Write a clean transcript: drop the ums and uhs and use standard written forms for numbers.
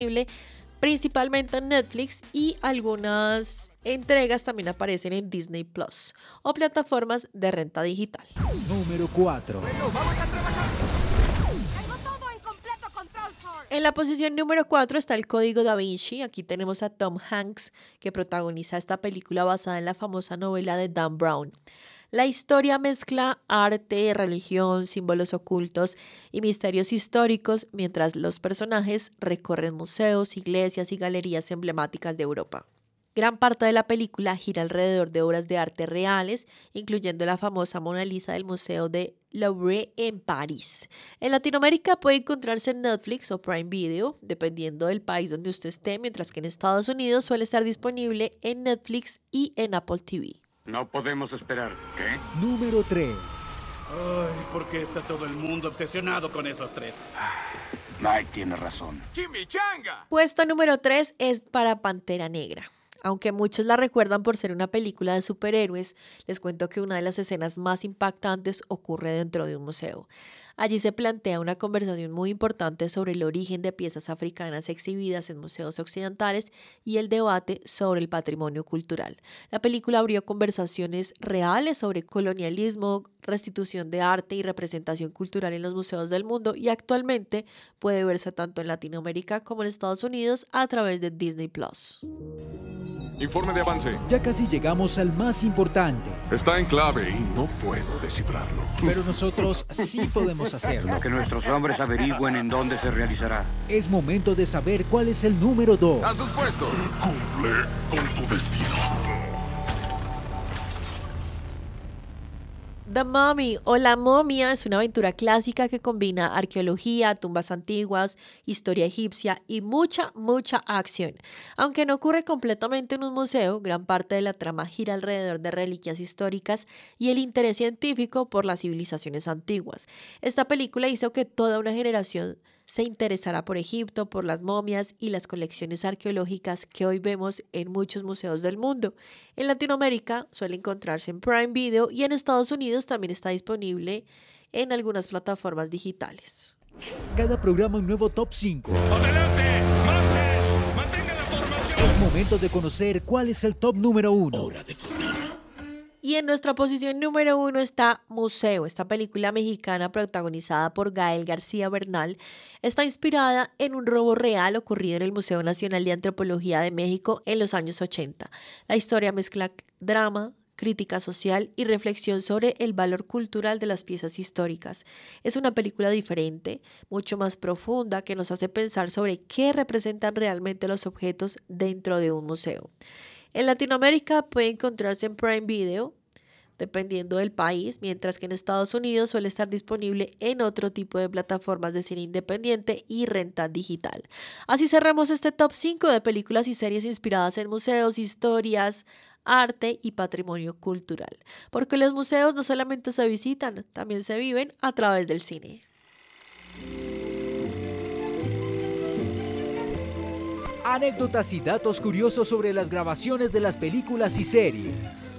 principalmente en Netflix, y algunas entregas también aparecen en Disney Plus o plataformas de renta digital. Número 4. En la posición número 4 está El Código Da Vinci. Aquí tenemos a Tom Hanks, que protagoniza esta película basada en la famosa novela de Dan Brown. La historia mezcla arte, religión, símbolos ocultos y misterios históricos, mientras los personajes recorren museos, iglesias y galerías emblemáticas de Europa. Gran parte de la película gira alrededor de obras de arte reales, incluyendo la famosa Mona Lisa del Museo de Louvre en París. En Latinoamérica puede encontrarse en Netflix o Prime Video, dependiendo del país donde usted esté, mientras que en Estados Unidos suele estar disponible en Netflix y en Apple TV. No podemos esperar. ¿Qué? Número 3. Ay, ¿por qué está todo el mundo obsesionado con esos tres? Mike tiene razón. ¡Chimichanga! Puesto número 3 es para Pantera Negra. Aunque muchos la recuerdan por ser una película de superhéroes, les cuento que una de las escenas más impactantes ocurre dentro de un museo. Allí se plantea una conversación muy importante sobre el origen de piezas africanas exhibidas en museos occidentales y el debate sobre el patrimonio cultural. La película abrió conversaciones reales sobre colonialismo, restitución de arte y representación cultural en los museos del mundo, y actualmente puede verse tanto en Latinoamérica como en Estados Unidos a través de Disney Plus. Informe de avance. Ya casi llegamos al más importante, Está en clave y no puedo descifrarlo. pero nosotros sí podemos hacerlo. Que nuestros hombres averigüen en dónde se realizará. Es momento de saber cuál es el número 2. ¡A sus puestos! Cumple con tu destino. The Mummy o La Momia es una aventura clásica que combina arqueología, tumbas antiguas, historia egipcia y mucha acción. Aunque no ocurre completamente en un museo, gran parte de la trama gira alrededor de reliquias históricas y el interés científico por las civilizaciones antiguas. Esta película hizo que toda una generación se interesará por Egipto, por las momias y las colecciones arqueológicas que hoy vemos en muchos museos del mundo. En Latinoamérica suele encontrarse en Prime Video y en Estados Unidos también está disponible en algunas plataformas digitales. Cada programa un nuevo top 5. ¡Adelante! ¡Marchen! ¡Mantengan la formación! Es momento de conocer cuál es el top número 1. Hora de flotar. Y en nuestra posición número 1 está Museo. Esta película mexicana protagonizada por Gael García Bernal está inspirada en un robo real ocurrido en el Museo Nacional de Antropología de México en los años 80. La historia mezcla drama, crítica social y reflexión sobre el valor cultural de las piezas históricas. Es una película diferente, mucho más profunda, que nos hace pensar sobre qué representan realmente los objetos dentro de un museo. En Latinoamérica puede encontrarse en Prime Video, dependiendo del país, mientras que en Estados Unidos suele estar disponible en otro tipo de plataformas de cine independiente y renta digital. Así cerramos este top 5 de películas y series inspiradas en museos, historias, arte y patrimonio cultural. Porque los museos no solamente se visitan, también se viven a través del cine. Anécdotas y datos curiosos sobre las grabaciones de las películas y series.